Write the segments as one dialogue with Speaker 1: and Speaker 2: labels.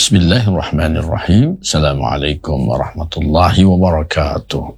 Speaker 1: Bismillahirrahmanirrahim. Assalamualaikum warahmatullahi wabarakatuh.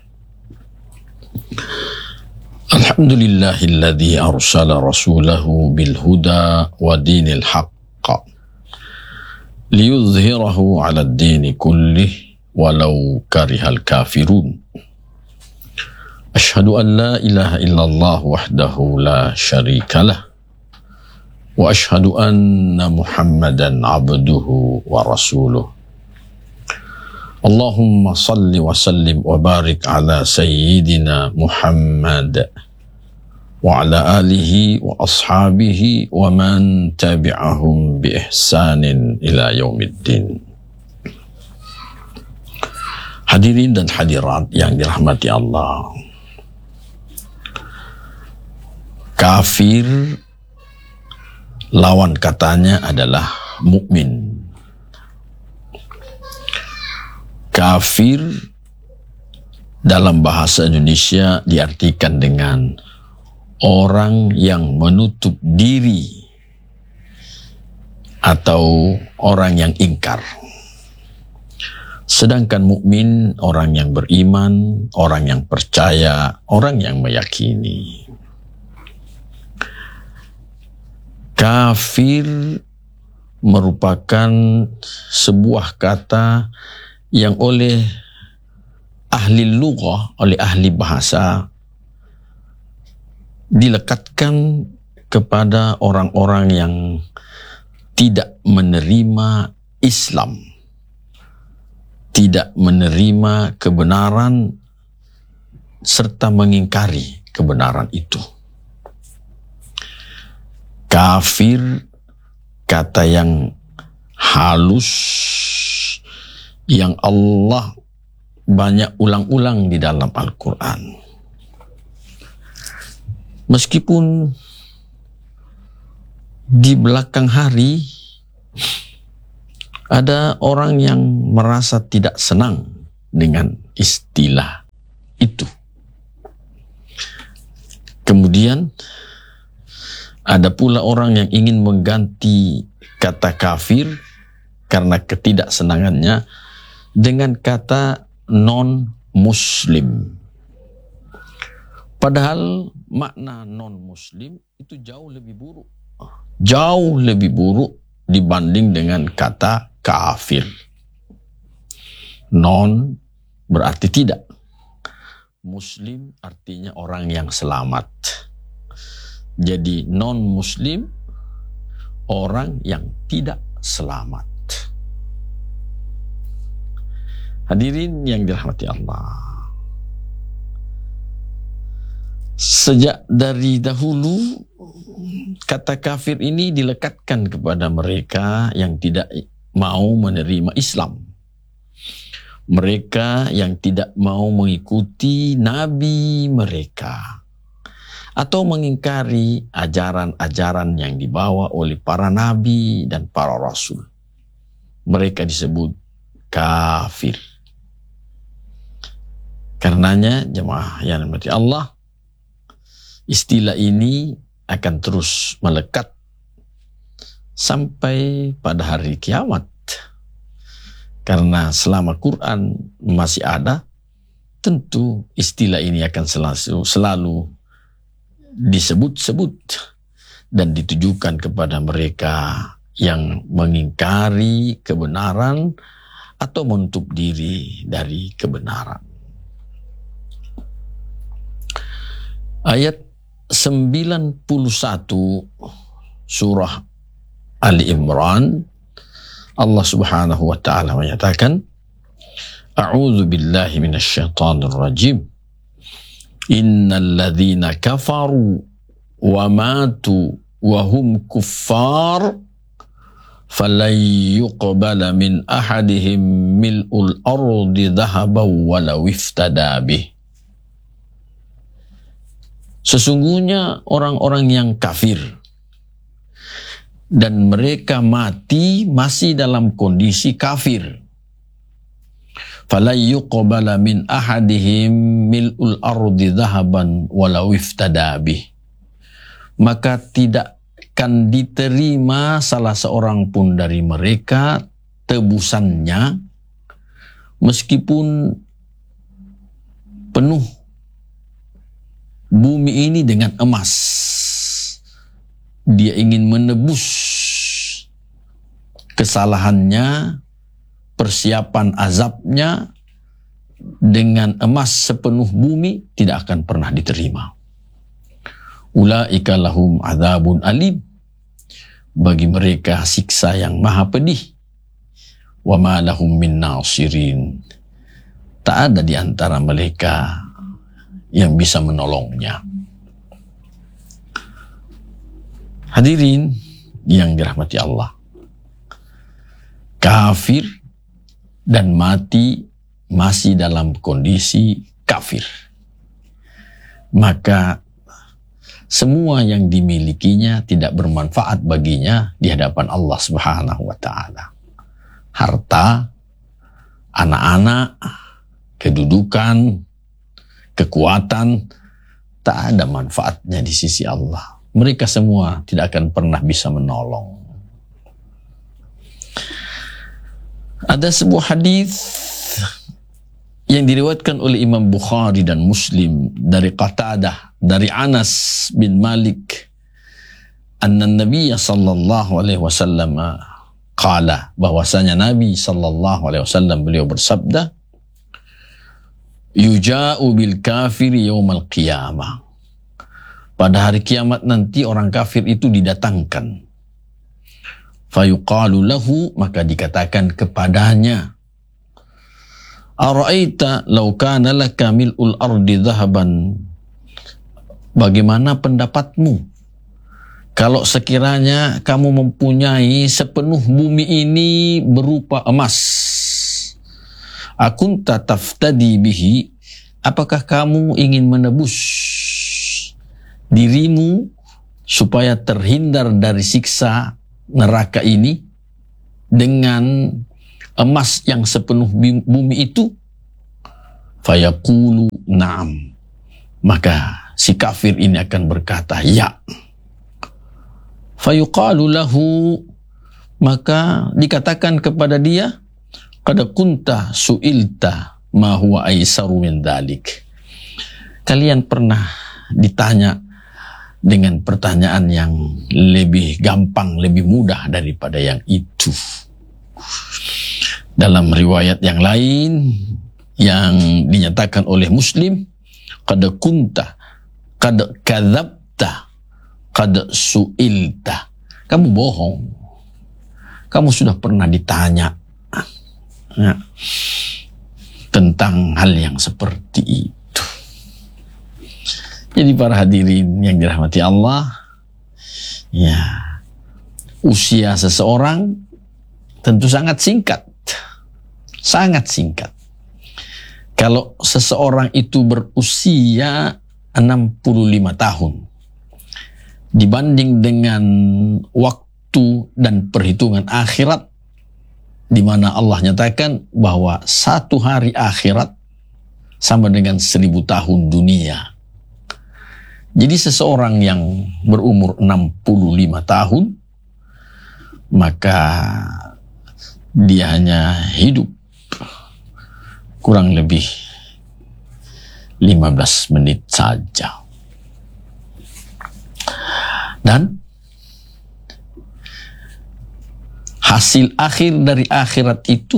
Speaker 1: Alhamdulillahilladzi arsala rasulahu bil huda wa dinil haqq liyudhhirahu 'ala ad-dini kullih walau karihal kafirun. Asyhadu an la ilaha illallah wahdahu la syarikalah wa asyhadu anna Muhammadan abduhu wa rasuluh. Allahumma salli wa sallim wa barik ala sayyidina Muhammad wa ala alihi wa ashabihi wa man tabi'ahum bi ihsanin ila yaumiddin. Hadirin dan hadirat yang dirahmati Allah, kafir lawan katanya adalah mukmin. Kafir dalam bahasa Indonesia diartikan dengan orang yang menutup diri atau orang yang ingkar. Sedangkan mukmin orang yang beriman, orang yang percaya, orang yang meyakini. Kafir merupakan sebuah kata yang oleh ahli lughah, oleh ahli bahasa, dilekatkan kepada orang-orang yang tidak menerima Islam, tidak menerima kebenaran, serta mengingkari kebenaran itu. Kafir, kata yang halus, yang Allah banyak ulang-ulang di dalam Al-Quran. Meskipun di belakang hari ada orang yang merasa tidak senang dengan istilah itu. Kemudian ada pula orang yang ingin mengganti kata kafir karena ketidaksenangannya dengan kata non-muslim. Padahal makna non-muslim itu jauh lebih buruk. Jauh lebih buruk dibanding dengan kata kafir. Non berarti tidak. Muslim artinya orang yang selamat. Jadi non-muslim orang yang tidak selamat. Hadirin yang dirahmati Allah, sejak dari dahulu kata kafir ini dilekatkan kepada mereka yang tidak mau menerima Islam. Mereka yang tidak mau mengikuti nabi mereka atau mengingkari ajaran-ajaran yang dibawa oleh para nabi dan para rasul. Mereka disebut kafir. Karenanya jemaah yang dirahmati Allah, istilah ini akan terus melekat sampai pada hari kiamat. Karena selama Quran masih ada, tentu istilah ini akan selalu disebut-sebut dan ditujukan kepada mereka yang mengingkari kebenaran atau menutup diri dari kebenaran. Ayat 91 surah Ali Imran, Allah Subhanahu wa taala menyatakan, A'udzu billahi minasyaitonir rajim. Innal ladzina kafaru wa matu wa hum kuffar falan yuqbala min ahadihim mil'ul ardi dhahaban walau iftada bih. Sesungguhnya orang-orang yang kafir dan mereka mati masih dalam kondisi kafir, fala yuqbala min ahadihim mil'ul ardi dhahaban walau iftada bih. Maka tidak akan diterima salah seorang pun dari mereka tebusannya, meskipun penuh bumi ini dengan emas, dia ingin menebus kesalahannya, persiapan azabnya dengan emas sepenuh bumi, tidak akan pernah diterima. Ulaika lahum adzabun alim, bagi mereka siksa yang maha pedih. Wa ma lahum min nasirin, tak ada di antara mereka yang bisa menolongnya. Hadirin yang dirahmati Allah, kafir dan mati masih dalam kondisi kafir, maka semua yang dimilikinya tidak bermanfaat baginya di hadapan Allah Subhanahu wa Ta'ala. Harta, anak-anak, kedudukan, kekuatan, tak ada manfaatnya di sisi Allah. Mereka semua tidak akan pernah bisa menolong. Ada sebuah hadis yang diriwayatkan oleh Imam Bukhari dan Muslim dari Qatadah, dari Anas bin Malik, anna Nabi sallallahu alaihi wasallam qala, bahwasanya Nabi sallallahu alaihi wasallam beliau bersabda, yuja'u bil kafiri yaumal qiyamah, pada hari kiamat nanti orang kafir itu didatangkan. Fayuqalu lahu, maka dikatakan kepadanya, ara'aita law kana laka mil'ul ardi dhahaban, bagaimana pendapatmu kalau sekiranya kamu mempunyai sepenuh bumi ini berupa emas? Akunta taftadi bihi, apakah kamu ingin menebus dirimu supaya terhindar dari siksa neraka ini dengan emas yang sepenuh bumi itu? Fayaqulu na'am, maka si kafir ini akan berkata ya. Fayuqalu lahu, maka dikatakan kepada dia, qad kunta su'ilta ma huwa aisaru min dzalik, kalian pernah ditanya dengan pertanyaan yang lebih gampang, lebih mudah daripada yang itu. Dalam riwayat yang lain yang dinyatakan oleh Muslim, qad kunta, qad kadzabta, qad su'ilta, kamu bohong, kamu sudah pernah ditanya tentang hal yang seperti itu. Jadi para hadirin yang dirahmati Allah, ya, usia seseorang tentu sangat singkat. Sangat singkat. Kalau seseorang itu berusia 65 tahun, dibanding dengan waktu dan perhitungan akhirat, di mana Allah nyatakan bahwa satu hari akhirat sama dengan 1000 tahun dunia. Jadi seseorang yang berumur 65 tahun, maka dia hanya hidup kurang lebih 15 menit saja. Dan hasil akhir dari akhirat itu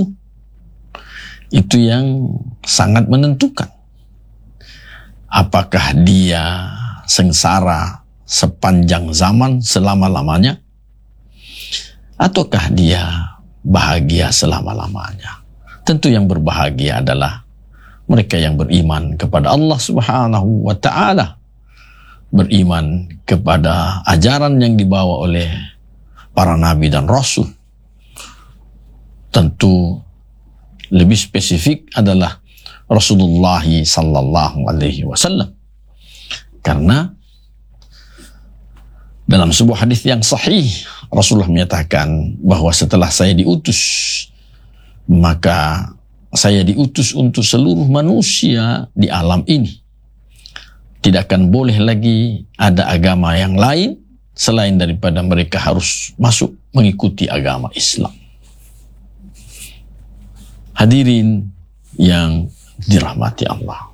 Speaker 1: yang sangat menentukan. Apakah dia sengsara sepanjang zaman, selama-lamanya, ataukah dia bahagia selama-lamanya? Tentu yang berbahagia adalah mereka yang beriman kepada Allah Subhanahu wa Ta'ala, beriman kepada ajaran yang dibawa oleh para nabi dan rasul. Tentu lebih spesifik adalah Rasulullah sallallahu alaihi wasallam. Karena dalam sebuah hadis yang sahih, Rasulullah menyatakan bahwa setelah saya diutus, maka saya diutus untuk seluruh manusia di alam ini. Tidak akan boleh lagi ada agama yang lain selain daripada mereka harus masuk mengikuti agama Islam. Hadirin yang dirahmati Allah.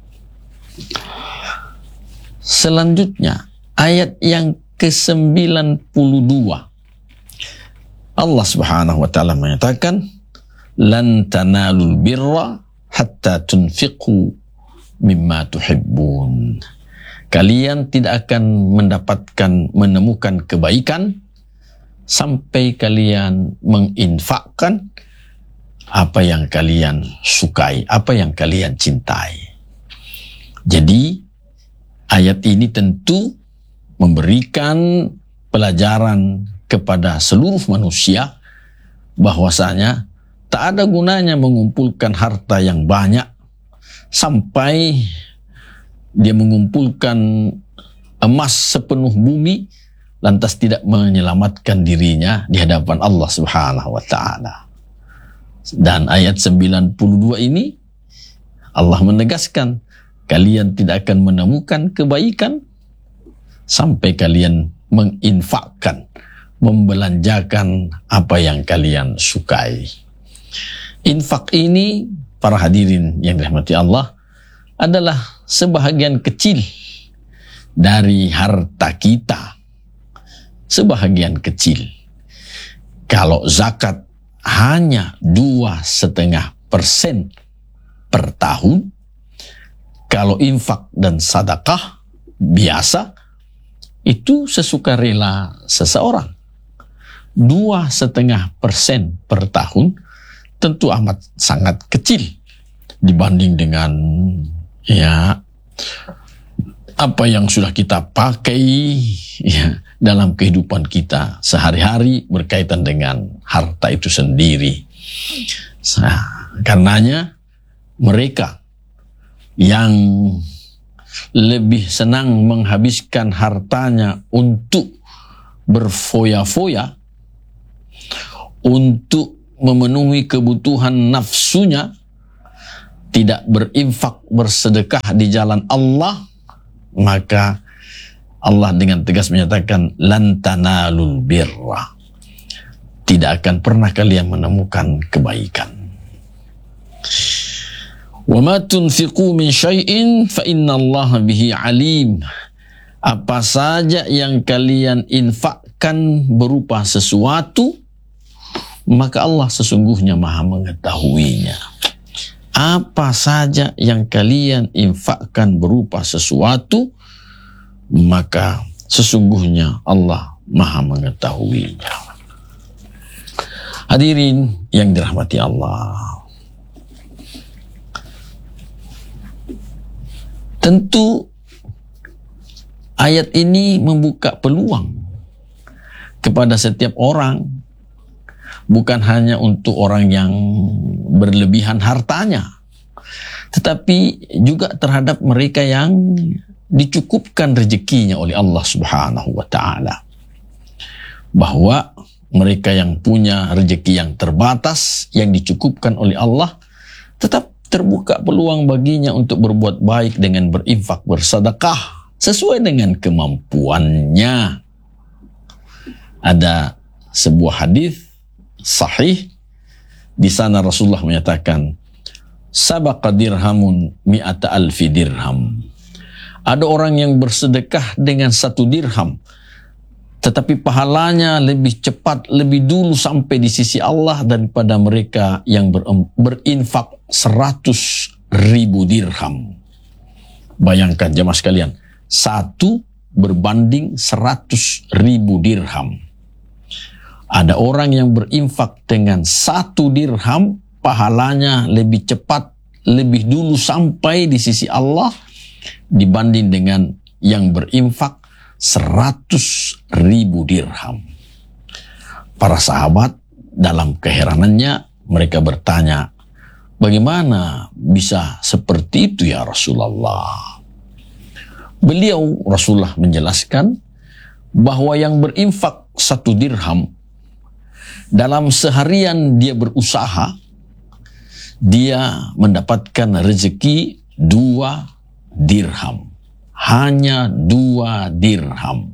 Speaker 1: Selanjutnya, ayat yang ke-92. Allah Subhanahu wa taala menyatakan, "Lan tanalul birra hatta tunfiqu mimma tuhibbun." Kalian tidak akan menemukan kebaikan sampai kalian menginfakkan apa yang kalian sukai, apa yang kalian cintai. Jadi ayat ini tentu memberikan pelajaran kepada seluruh manusia bahwasanya tak ada gunanya mengumpulkan harta yang banyak sampai dia mengumpulkan emas sepenuh bumi lantas tidak menyelamatkan dirinya di hadapan Allah Subhanahu wa taala. Dan ayat 92 ini Allah menegaskan, kalian tidak akan menemukan kebaikan sampai kalian menginfakkan, membelanjakan apa yang kalian sukai. Infak ini, para hadirin yang dirahmati Allah, adalah sebahagian kecil dari harta kita. Sebahagian kecil. Kalau zakat hanya 2,5% per tahun, kalau infak dan sedekah biasa itu sesukarela seseorang. 2,5% per tahun tentu amat sangat kecil dibanding dengan apa yang sudah kita pakai dalam kehidupan kita sehari-hari berkaitan dengan harta itu sendiri. Karenanya mereka yang lebih senang menghabiskan hartanya untuk berfoya-foya, untuk memenuhi kebutuhan nafsunya, tidak berinfak, bersedekah di jalan Allah, maka Allah dengan tegas menyatakan, lan tanalul birra. Tidak akan pernah kalian menemukan kebaikan. Wa ma tunfiqu min syai'in fa innallaha bihi alim. Apa saja yang kalian infakkan berupa sesuatu, maka Allah sesungguhnya Maha mengetahuinya. Apa saja yang kalian infakkan berupa sesuatu, maka sesungguhnya Allah Maha mengetahuinya. Hadirin yang dirahmati Allah, tentu ayat ini membuka peluang kepada setiap orang, bukan hanya untuk orang yang berlebihan hartanya, tetapi juga terhadap mereka yang dicukupkan rezekinya oleh Allah Subhanahu wa taala. Bahwa mereka yang punya rezeki yang terbatas, yang dicukupkan oleh Allah, tetap terbuka peluang baginya untuk berbuat baik dengan berinfak, bersedekah sesuai dengan kemampuannya. Ada sebuah hadis sahih, di sana Rasulullah menyatakan, sabaqa dirhamun mi'ata alfi dirham. Ada orang yang bersedekah dengan 1 dirham, tetapi pahalanya lebih cepat, lebih dulu sampai di sisi Allah daripada mereka yang berinfak 100.000 dirham. Bayangkan jemaah sekalian, 1 berbanding 100.000 dirham. Ada orang yang berinfak dengan 1 dirham, pahalanya lebih cepat, lebih dulu sampai di sisi Allah dibanding dengan yang berinfak 100.000 dirham. Para sahabat dalam keheranannya mereka bertanya, bagaimana bisa seperti itu ya Rasulullah? Beliau Rasulullah menjelaskan bahwa yang berinfak 1 dirham dalam seharian dia berusaha, dia mendapatkan rezeki 2 dirham. Hanya 2 dirham.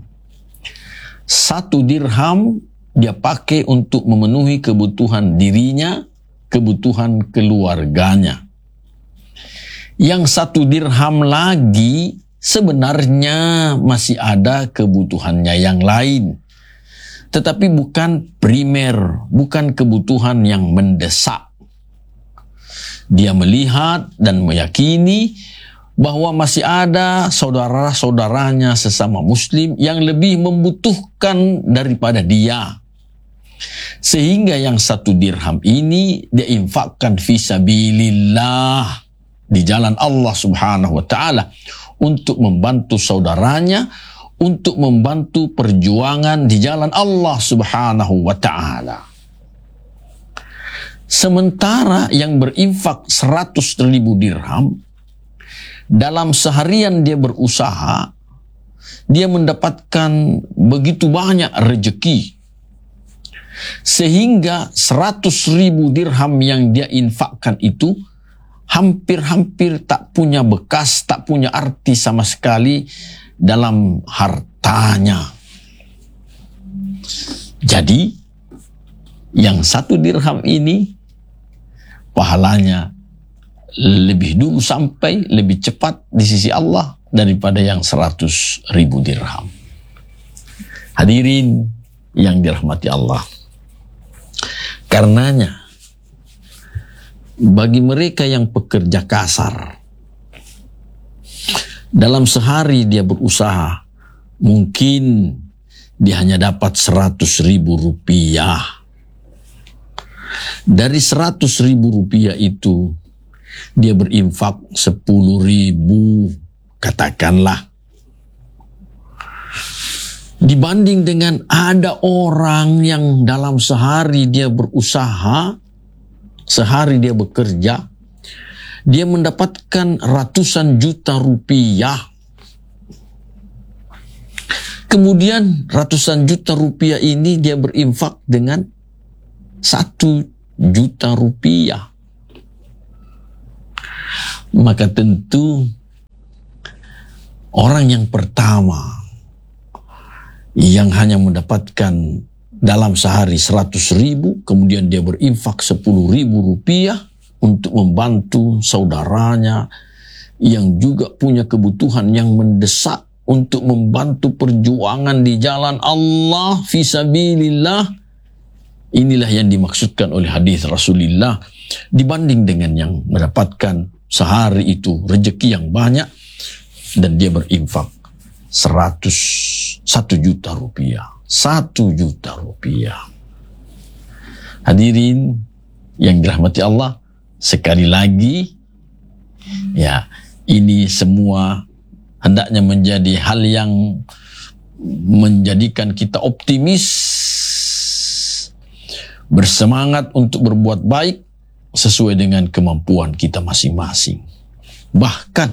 Speaker 1: 1 dirham dia pakai untuk memenuhi kebutuhan dirinya kebutuhan keluarganya. Yang 1 dirham lagi sebenarnya masih ada kebutuhannya yang lain. Tetapi bukan primer, bukan kebutuhan yang mendesak. Dia melihat dan meyakini bahwa masih ada saudara-saudaranya sesama muslim yang lebih membutuhkan daripada dia. Sehingga yang 1 dirham ini dia infakkan fisabilillah, di jalan Allah Subhanahu wa ta'ala, untuk membantu saudaranya, untuk membantu perjuangan di jalan Allah Subhanahu wa ta'ala. Sementara yang berinfak 100.000 dirham, dalam seharian dia berusaha, dia mendapatkan begitu banyak rezeki, sehingga 100.000 dirham yang dia infakkan itu hampir-hampir tak punya bekas, tak punya arti sama sekali dalam hartanya. Jadi, yang 1 dirham ini pahalanya lebih dulu sampai, lebih cepat di sisi Allah daripada yang 100.000 dirham. Hadirin yang dirahmati Allah. Karenanya, bagi mereka yang pekerja kasar, dalam sehari dia berusaha, mungkin dia hanya dapat 100.000 rupiah. Dari 100.000 rupiah itu, dia berinfak 10.000, katakanlah. Dibanding dengan ada orang yang dalam sehari dia berusaha, sehari dia bekerja, dia mendapatkan ratusan juta rupiah. Kemudian ratusan juta rupiah ini dia berinfak dengan 1 juta rupiah. Maka tentu orang yang pertama yang hanya mendapatkan dalam sehari 100.000, kemudian dia berinfak 10.000 rupiah untuk membantu saudaranya yang juga punya kebutuhan yang mendesak, untuk membantu perjuangan di jalan Allah fisabilillah. Inilah yang dimaksudkan oleh hadis Rasulullah, dibanding dengan yang mendapatkan sehari itu rezeki yang banyak dan dia berinfak 1 juta rupiah. 1 juta rupiah. Hadirin yang dirahmati Allah, sekali lagi, ya, ini semua hendaknya menjadi hal yang menjadikan kita optimis, bersemangat untuk berbuat baik sesuai dengan kemampuan kita masing-masing. Bahkan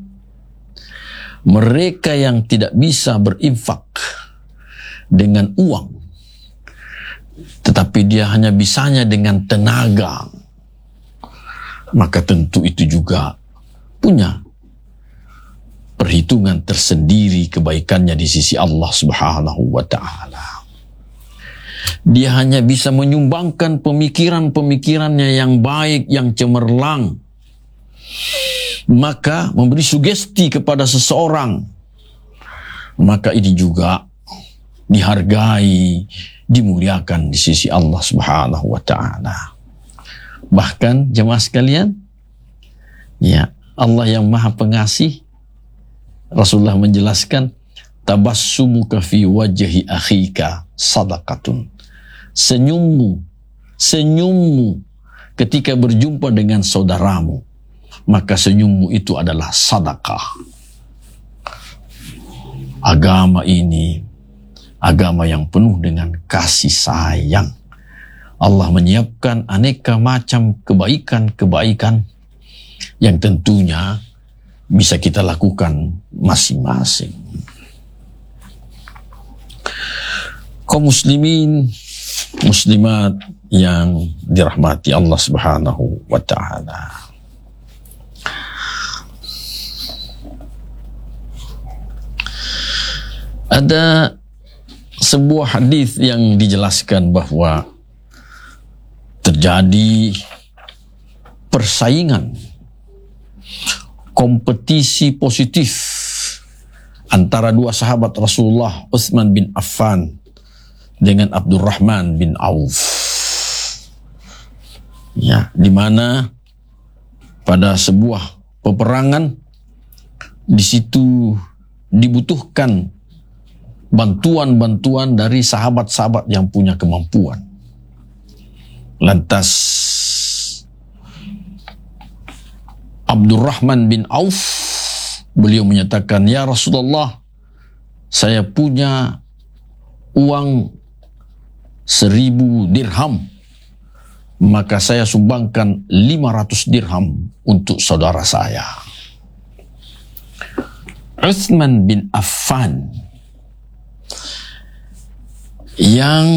Speaker 1: mereka yang tidak bisa berinfak dengan uang, tetapi dia hanya bisanya dengan tenaga, maka tentu itu juga punya perhitungan tersendiri kebaikannya di sisi Allah Subhanahu wa ta'ala. Dia hanya bisa menyumbangkan pemikiran-pemikirannya yang baik, yang cemerlang, maka memberi sugesti kepada seseorang, maka ini juga dihargai, dimuliakan di sisi Allah Subhanahu wa ta'ala. Bahkan jemaah sekalian, ya, Allah yang Maha Pengasih, Rasulullah menjelaskan, tabassumuka fi wajhi akhika sadaqatun. Senyummu ketika berjumpa dengan saudaramu, maka senyummu itu adalah sedekah. Agama ini agama yang penuh dengan kasih sayang. Allah menyiapkan aneka macam kebaikan-kebaikan yang tentunya bisa kita lakukan masing-masing. Kaum muslimin, muslimat yang dirahmati Allah Subhanahu wa ta'ala. Ada sebuah hadis yang dijelaskan bahwa terjadi persaingan, kompetisi positif antara dua sahabat Rasulullah, Utsman bin Affan dengan Abdurrahman bin Auf. Ya, di mana pada sebuah peperangan di situ dibutuhkan bantuan-bantuan dari sahabat-sahabat yang punya kemampuan. Lantas Abdurrahman bin Auf, beliau menyatakan, "Ya Rasulullah, saya punya uang 1000 dirham, maka saya sumbangkan 500 dirham untuk saudara saya." Utsman bin Affan yang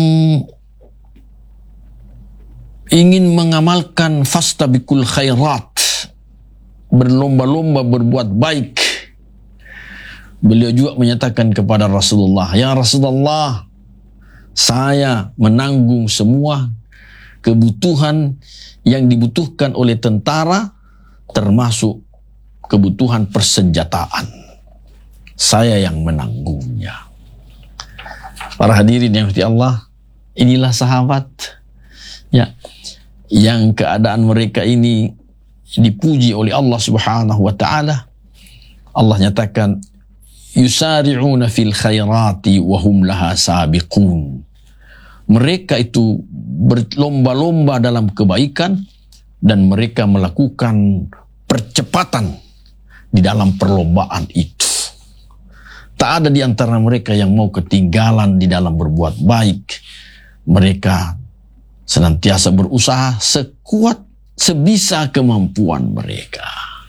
Speaker 1: ingin mengamalkan fastabiqul khairat, berlomba-lomba berbuat baik, beliau juga menyatakan kepada Rasulullah, "Ya Rasulullah, saya menanggung semua kebutuhan yang dibutuhkan oleh tentara, termasuk kebutuhan persenjataan. Saya yang menanggungnya." Para hadirin yang dirahmati Allah, inilah sahabat ya yang keadaan mereka ini dipuji oleh Allah Subhanahu wa taala. Allah nyatakan, "Yusari'una fil khairati wa hum laha sabiqun." Mereka itu berlomba-lomba dalam kebaikan dan mereka melakukan percepatan di dalam perlombaan itu. Tak ada di antara mereka yang mau ketinggalan di dalam berbuat baik. Mereka senantiasa berusaha sekuat sebisa kemampuan mereka.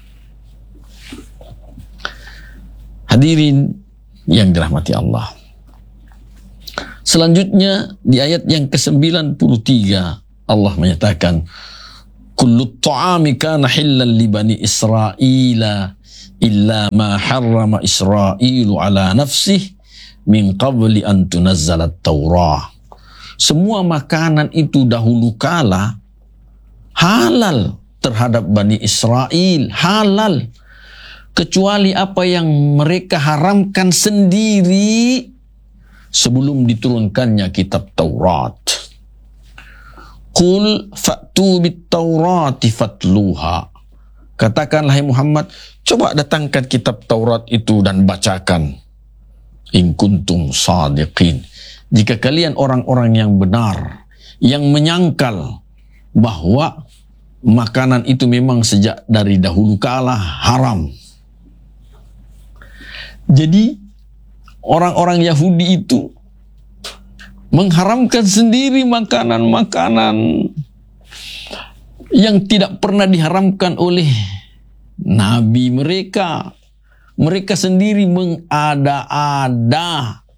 Speaker 1: Hadirin yang dirahmati Allah. Selanjutnya di ayat yang ke-93 Allah menyatakan, "Kullu ta'ami kana hillan li bani Israila illa ma harrama Israilu ala nafsih min qabli an tunazzalat Taurah." Semua makanan itu dahulu kala halal terhadap Bani Israel, halal, kecuali apa yang mereka haramkan sendiri sebelum diturunkannya kitab Taurat. Qul fa'tu bit Taurati fatluha. Katakanlah, hai Muhammad, coba datangkan kitab Taurat itu dan bacakan. In kuntum sadiqin. Jika kalian orang-orang yang benar, yang menyangkal bahwa makanan itu memang sejak dari dahulu kala haram. Jadi orang-orang Yahudi itu mengharamkan sendiri makanan-makanan yang tidak pernah diharamkan oleh nabi mereka. Mereka sendiri mengada-ada.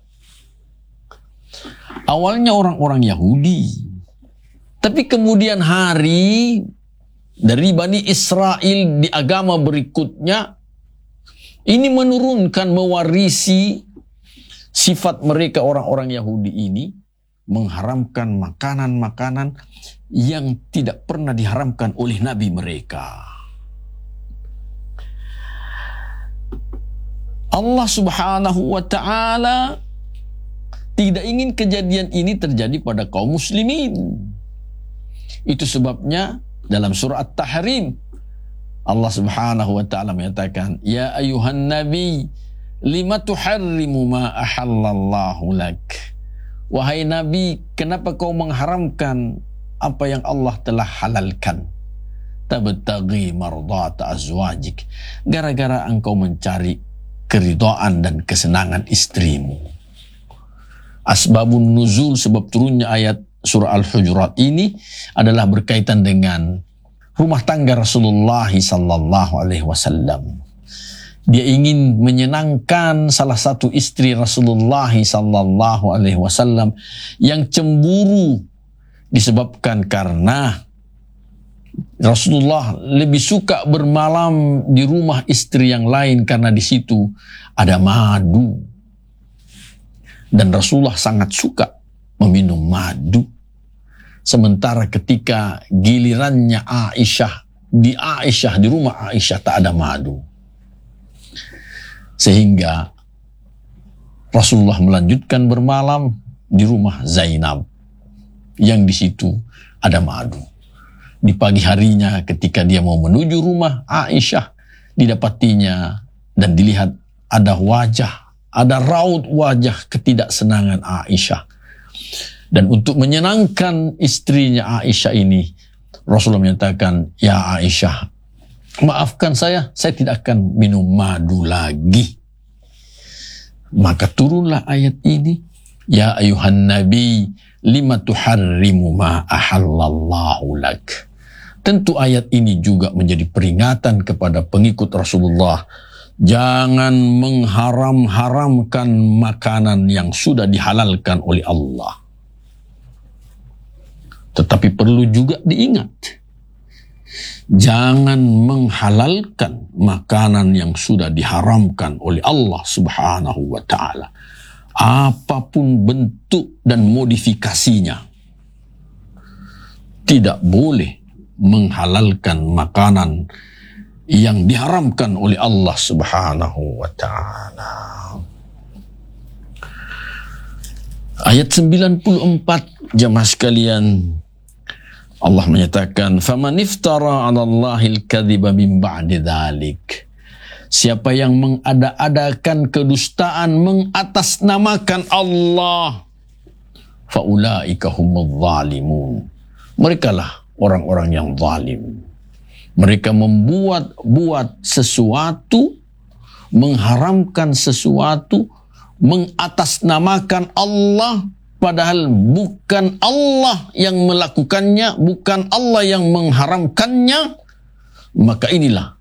Speaker 1: Awalnya orang-orang Yahudi, tapi kemudian hari dari Bani Israel di agama berikutnya ini menurunkan, mewarisi sifat mereka orang-orang Yahudi ini, mengharamkan makanan-makanan yang tidak pernah diharamkan oleh nabi mereka. Allah Subhanahu wa ta'ala tidak ingin kejadian ini terjadi pada kaum muslimin. Itu sebabnya dalam surah At-Tahrim Allah Subhanahu wa ta'ala menyatakan, "Ya ayuhan nabi, lima tuharrimu ma ahallallahu lak." Wahai nabi, kenapa kau mengharamkan apa yang Allah telah halalkan? Tabtaghi mardata azwajik. Gara-gara engkau mencari keridhaan dan kesenangan istrimu. Asbabun nuzul, sebab turunnya ayat surah Al-Hujurat ini adalah berkaitan dengan rumah tangga Rasulullah sallallahu alaihi wasallam. Dia ingin menyenangkan salah satu istri Rasulullah sallallahu alaihi wasallam yang cemburu disebabkan karena Rasulullah lebih suka bermalam di rumah istri yang lain karena di situ ada madu. Dan Rasulullah sangat suka meminum madu. Sementara ketika gilirannya Aisyah di Aisyah, di rumah Aisyah tak ada madu. Sehingga Rasulullah melanjutkan bermalam di rumah Zainab yang di situ ada madu. Di pagi harinya ketika dia mau menuju rumah Aisyah, didapatinya dan dilihat ada wajah, ada raut wajah ketidaksenangan Aisyah. Dan untuk menyenangkan istrinya Aisyah ini, Rasulullah menyatakan, "Ya Aisyah, maafkan saya tidak akan minum madu lagi." Maka turunlah ayat ini, "Ya ayuhan nabi, lima tuharrimu ma ahallallahu lak." Tentu ayat ini juga menjadi peringatan kepada pengikut Rasulullah. Jangan mengharam-haramkan makanan yang sudah dihalalkan oleh Allah. Tetapi perlu juga diingat, jangan menghalalkan makanan yang sudah diharamkan oleh Allah Subhanahu wa ta'ala. Apapun bentuk dan modifikasinya, tidak boleh menghalalkan makanan yang diharamkan oleh Allah Subhanahu wa ta'ala. Ayat 94, jemaah sekalian, Allah menyatakan, "Faman iftara 'ala Allahil kadhiba min ba'di dzalik." Siapa yang mengada-adakan kedustaan, mengatasnamakan Allah, faulaika humudz zalimun. Merekalah orang-orang yang zalim. Mereka membuat sesuatu, mengharamkan sesuatu, mengatasnamakan Allah, padahal bukan Allah yang melakukannya, bukan Allah yang mengharamkannya. Maka inilah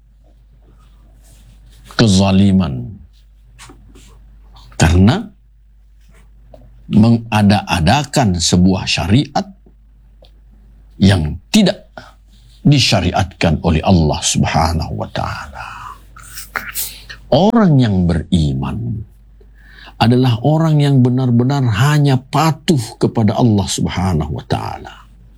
Speaker 1: kezaliman. Karena mengada-adakan sebuah syariat yang tidak disyariatkan oleh Allah Subhanahu wa ta'ala. Orang yang beriman adalah orang yang benar-benar hanya patuh kepada Allah Subhanahu wa ta'ala.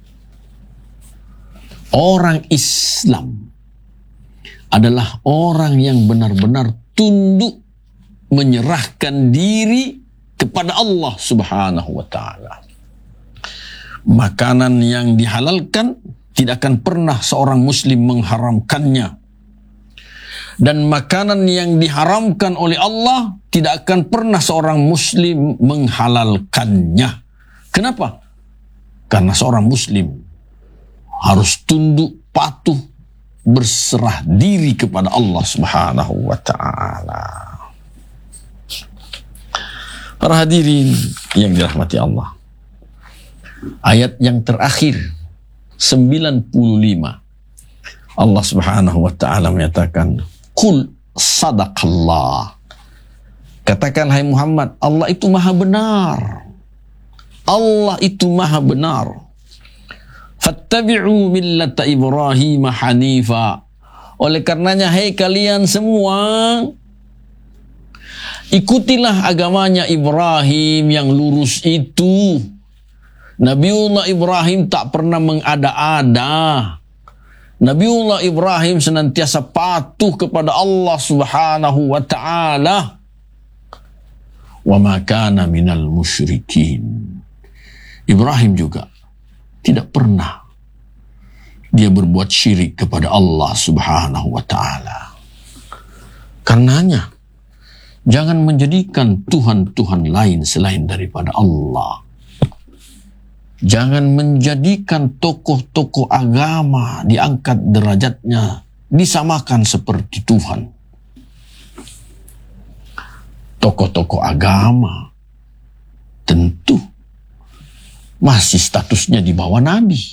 Speaker 1: Orang Islam adalah orang yang benar-benar tunduk, menyerahkan diri kepada Allah Subhanahu wa ta'ala. Makanan yang dihalalkan tidak akan pernah seorang muslim mengharamkannya. Dan makanan yang diharamkan oleh Allah tidak akan pernah seorang muslim menghalalkannya. Kenapa? Karena seorang muslim harus tunduk, patuh, berserah diri kepada Allah Subhanahu wa ta'ala. Para hadirin yang dirahmati Allah, ayat yang terakhir 95, Allah Subhanahu wa ta'ala menyatakan, "Qul sadaqallah." Katakan, hai Muhammad, Allah itu maha benar. Allah itu maha benar. Fattabi'u millata Ibrahim hanifa. Oleh karenanya, hai kalian semua, ikutilah agamanya Ibrahim yang lurus itu. Nabiullah Ibrahim tak pernah mengada-ada. Nabiullah Ibrahim senantiasa patuh kepada Allah Subhanahu wa ta'ala. Wa ma kana minal musyrikin. Ibrahim juga tidak pernah dia berbuat syirik kepada Allah Subhanahu wa ta'ala. Karenanya, jangan menjadikan Tuhan-Tuhan lain selain daripada Allah. Jangan menjadikan tokoh-tokoh agama diangkat derajatnya, disamakan seperti Tuhan. Tokoh-tokoh agama tentu masih statusnya di bawah Nabi.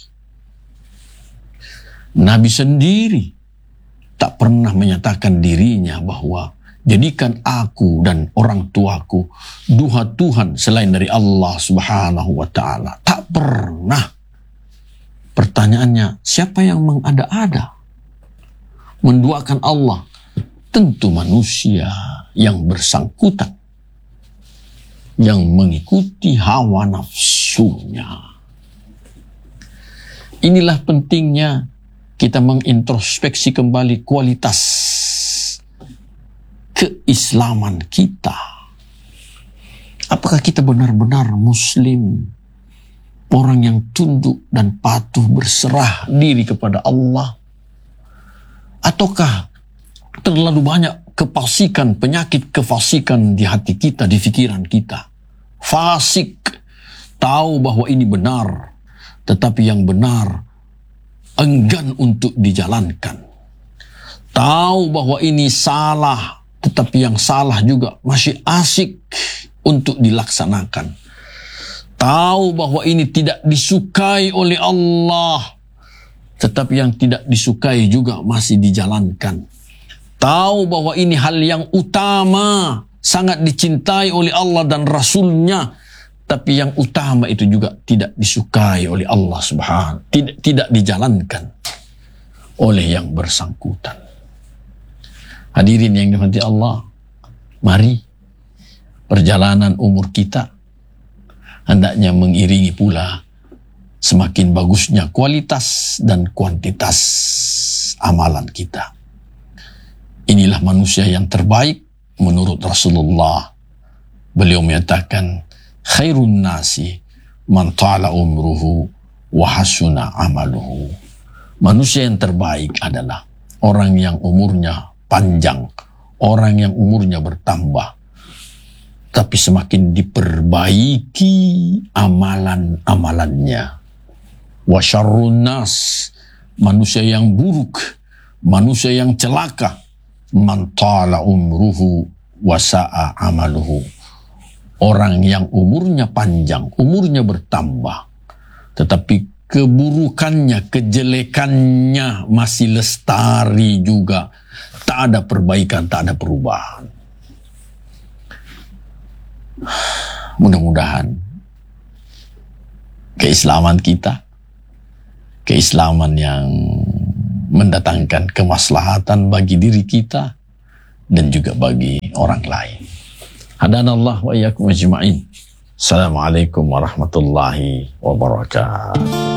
Speaker 1: Nabi sendiri tak pernah menyatakan dirinya bahwa jadikan aku dan orang tuaku dua Tuhan selain dari Allah Subhanahu wa ta'ala. Tak pernah. Pertanyaannya, siapa yang mengada-ada? Menduakan Allah? Tentu manusia yang bersangkutan, yang mengikuti hawa nafsunya. Inilah pentingnya kita mengintrospeksi kembali kualitas keislaman kita. Apakah kita benar-benar muslim, orang yang tunduk dan patuh berserah diri kepada Allah? Ataukah terlalu banyak kefasikan, penyakit kefasikan di hati kita, di pikiran kita? Fasik, tahu bahwa ini benar, tetapi yang benar enggan untuk dijalankan. Tahu bahwa ini salah, tetapi yang salah juga masih asik untuk dilaksanakan. Tahu bahwa ini tidak disukai oleh Allah, tetapi yang tidak disukai juga masih dijalankan. Tahu bahwa ini hal yang utama, sangat dicintai oleh Allah dan Rasul-Nya, tapi yang utama itu juga tidak disukai oleh Allah Subhanahu, tidak dijalankan oleh yang bersangkutan. Hadirin yang dirahmati Allah, mari perjalanan umur kita hendaknya mengiringi pula semakin bagusnya kualitas dan kuantitas amalan kita. Inilah manusia yang terbaik menurut Rasulullah. Beliau menyatakan, khairun nasi man ta'ala umruhu wa hasuna amaluhu. Manusia yang terbaik adalah orang yang umurnya panjang, orang yang umurnya bertambah, tapi semakin diperbaiki amalan-amalannya. Wa syarrun nas, manusia yang buruk, manusia yang celaka, man ta'ala umruhu wa sa'a amaluhu. Orang yang umurnya panjang, umurnya bertambah, tetapi keburukannya, kejelekannya masih lestari juga. Tak ada perbaikan, tak ada perubahan. Mudah-mudahan keislaman kita, keislaman yang mendatangkan kemaslahatan bagi diri kita dan juga bagi orang lain. Hadanallah wa iyyakum ajma'in. Assalamualaikum warahmatullahi wabarakatuh.